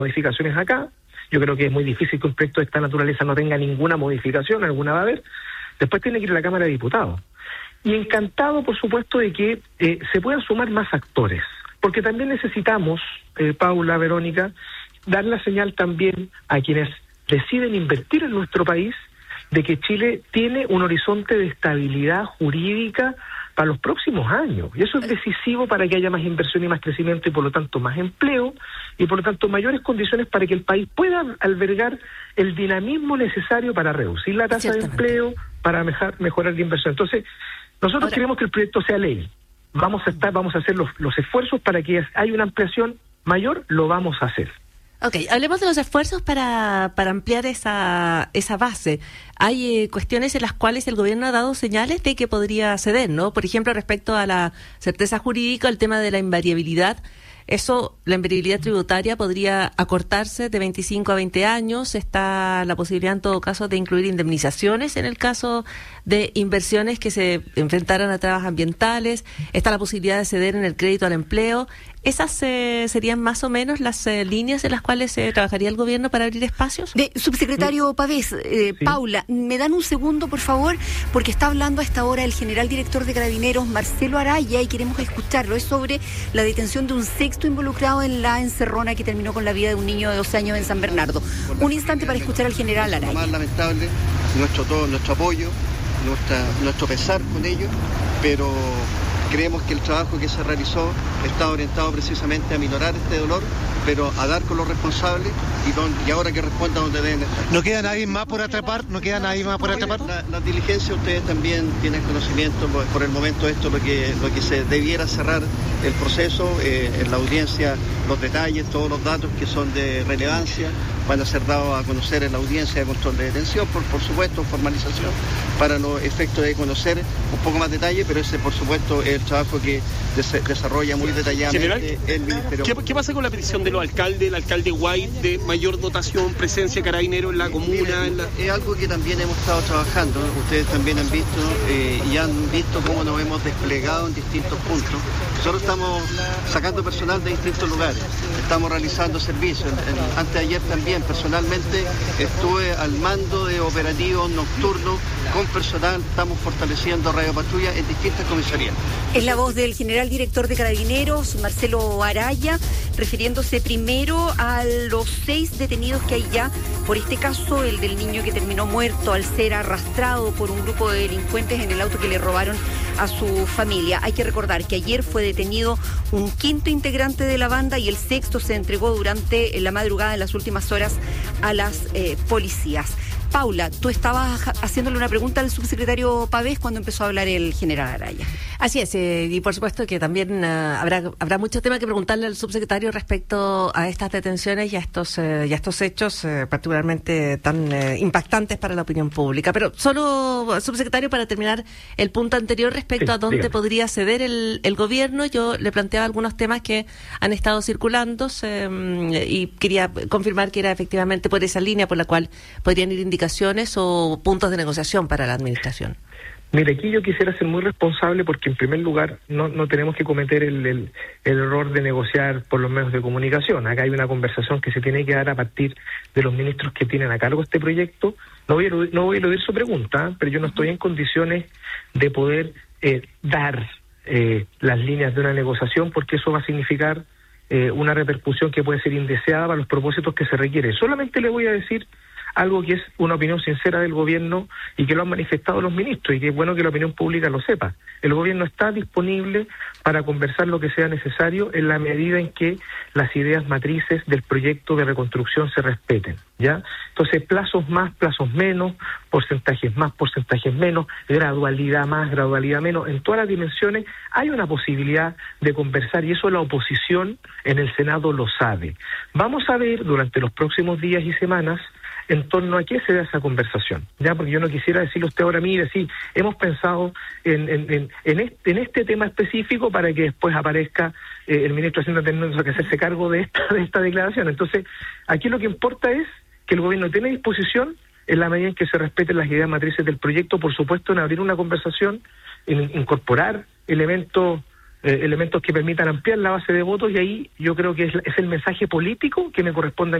modificaciones acá. Yo creo que es muy difícil que un proyecto de esta naturaleza no tenga ninguna modificación, alguna va a haber. Después tiene que ir a la Cámara de Diputados. Y encantado, por supuesto, de que se puedan sumar más actores, porque también necesitamos, Paula, Verónica, dar la señal también a quienes deciden invertir en nuestro país de que Chile tiene un horizonte de estabilidad jurídica para los próximos años. Y eso es decisivo para que haya más inversión y más crecimiento y por lo tanto más empleo y por lo tanto mayores condiciones para que el país pueda albergar el dinamismo necesario para reducir la tasa de empleo, para mejorar la inversión. Entonces, nosotros queremos que el proyecto sea ley. Vamos a hacer los esfuerzos para que haya una ampliación mayor, lo vamos a hacer. Ok, hablemos de los esfuerzos para ampliar esa base. Hay cuestiones en las cuales el gobierno ha dado señales de que podría ceder, ¿no? Por ejemplo, respecto a la certeza jurídica, el tema de la invariabilidad. La invariabilidad tributaria podría acortarse de 25 a 20 años. Está la posibilidad, en todo caso, de incluir indemnizaciones en el caso de inversiones que se enfrentaran a trabas ambientales. Está la posibilidad de ceder en el crédito al empleo. ¿Esas serían más o menos las líneas en las cuales trabajaría el gobierno para abrir espacios? Subsecretario Pavés, sí. Paula, ¿me dan un segundo, por favor? Porque está hablando a esta hora el general director de Carabineros, Marcelo Araya, y queremos escucharlo. Es sobre la detención de un sexto involucrado en la encerrona que terminó con la vida de un niño de 12 años en San Bernardo. Un instante para escuchar al general Araya. Lo más lamentable, nuestro apoyo, nuestro pesar con ello, pero creemos que el trabajo que se realizó está orientado precisamente a minorar este dolor, pero a dar con los responsables y ahora que respondan donde deben estar. ¿No queda nadie más por atrapar? Las diligencias ustedes también tienen conocimiento, por el momento esto lo que se debiera cerrar el proceso, en la audiencia los detalles, todos los datos que son de relevancia van a ser dados a conocer en la audiencia de control de detención, por supuesto, formalización, para los efectos de conocer un poco más detalle, pero ese por supuesto es el trabajo que desarrolla muy detalladamente el Ministerio. ¿Qué pasa con la petición de los alcaldes, el alcalde White, de mayor dotación, presencia de carabineros en la comuna? Es algo que también hemos estado trabajando, ustedes también han visto y han visto cómo nos hemos desplegado en distintos puntos. Nosotros estamos sacando personal de distintos lugares, estamos realizando servicios. Antes de ayer también personalmente estuve al mando de operativos nocturnos con personal, estamos fortaleciendo Radio Patrulla en distintas comisarías. Es la voz del general director de Carabineros, Marcelo Araya, refiriéndose primero a los 6 detenidos que hay ya por este caso, el del niño que terminó muerto al ser arrastrado por un grupo de delincuentes en el auto que le robaron a su familia. Hay que recordar que ayer fue detenido un quinto integrante de la banda y el sexto se entregó durante la madrugada en las últimas horas a las policías. Paula, tú estabas haciéndole una pregunta al subsecretario Pavés cuando empezó a hablar el general Araya. Así es, y por supuesto que también habrá mucho tema que preguntarle al subsecretario respecto a estas detenciones y a estos hechos particularmente tan impactantes para la opinión pública. Pero solo, subsecretario, para terminar el punto anterior respecto a dónde podría ceder el gobierno, yo le planteaba algunos temas que han estado circulando y quería confirmar que era efectivamente por esa línea por la cual podrían ir indicaciones o puntos de negociación para la administración. Mire, aquí yo quisiera ser muy responsable porque en primer lugar no tenemos que cometer el error de negociar por los medios de comunicación. Acá hay una conversación que se tiene que dar a partir de los ministros que tienen a cargo este proyecto. No voy a eludir su pregunta, pero yo no estoy en condiciones de poder dar las líneas de una negociación porque eso va a significar una repercusión que puede ser indeseada para los propósitos que se requiere. Solamente le voy a decir algo que es una opinión sincera del gobierno y que lo han manifestado los ministros y que es bueno que la opinión pública lo sepa. El gobierno está disponible para conversar lo que sea necesario en la medida en que las ideas matrices del proyecto de reconstrucción se respeten, ¿ya? Entonces, plazos más, plazos menos, porcentajes más, porcentajes menos, gradualidad más, gradualidad menos, en todas las dimensiones hay una posibilidad de conversar y eso la oposición en el Senado lo sabe. Vamos a ver durante los próximos días y semanas en torno a qué se da esa conversación, ya, porque yo no quisiera decirle a usted ahora, mire, sí, hemos pensado en este tema específico para que después aparezca el ministro de Hacienda teniendo que hacerse cargo de esta declaración. Entonces, aquí lo que importa es que el gobierno tiene disposición, en la medida en que se respeten las ideas matrices del proyecto, por supuesto, en abrir una conversación, en incorporar elementos elementos que permitan ampliar la base de votos, y ahí yo creo que es el mensaje político que me corresponde a